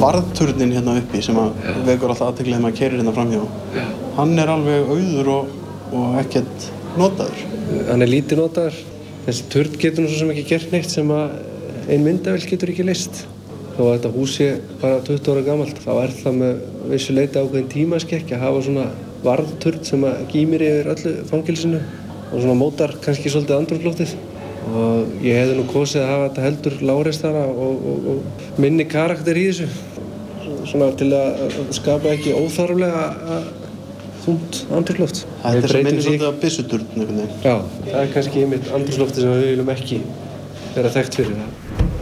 varðturnin hérna uppi sem að vekur alltaf athygli þegar maður keyrir hérna framhjá. Hann alveg auður og ekkert notaður. Hann lítið notaður. Þessi turn getur nú svo sem ekki gert neitt sem að ein myndavél getur ekki leyst. Þó að þetta hús sé bara 20 ára gamalt, þá það með vissu leyti ákveðin tímaskekk að hafa svona varðturn sem að gýmir yfir öllu fangelsinu og svona mótar kannski svolítið andrúmsloftið. Og ég hefði nú kosið að hafa þetta heldur lágreistara og minni karakter í þessu. Svona til að skapa ekki óþarflega þungt andrúmsloft. Þetta sem minnir svolítið á byssuturn einhvern veginn. Já, það kannski einmitt andrúmsloftið sem við viljum ekki vera þekkt fyrir það.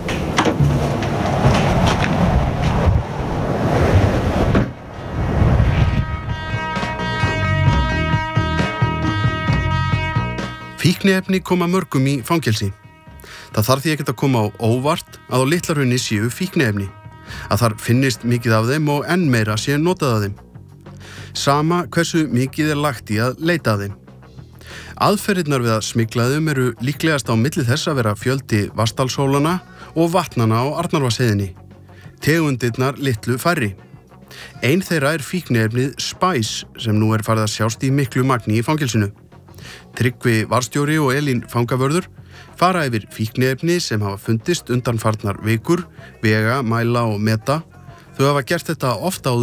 Fíkniefni koma mörgum í fangelsi. Það þarf því ekkert að koma á óvart að á Litla-Hrauni séu fíkniefni, að þar finnist mikið af þeim og enn meira sé notað af þeim. Sama hversu mikið lagt í að leita að þeim. Aðferðirnar við að smygla þeim eru líklegast á milli þess að vera fjöldi Vatnsdalshólana og vatnanna á Arnarvatnsheiðinni. Tegundirnar litlu færri. Ein þeirra fíkniefnið Spice sem nú farið að sjást í miklu magni í fangelsinu. Tryggvi varðstjóri og Elín fangavörður fara yfir fíkniefni sem hafa fundist undanfarnar vikur, vega, mæla og meta. Þau hafa gert þetta oft áður